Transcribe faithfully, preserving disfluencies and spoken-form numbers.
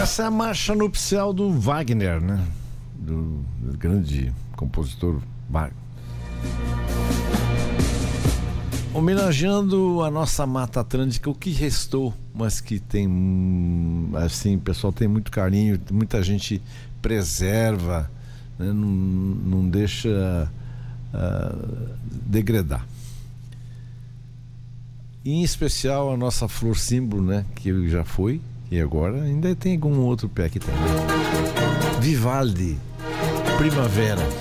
Essa é a marcha nupcial do Wagner, né? Do, do grande compositor Wagner. Homenageando a nossa Mata Atlântica, o que restou, mas que tem, assim, o pessoal tem muito carinho, muita gente preserva, né? não, não deixa uh, degradar. E, em especial a nossa flor símbolo, né? Que já foi, e agora ainda tem algum outro pé aqui também. Vivaldi, Primavera.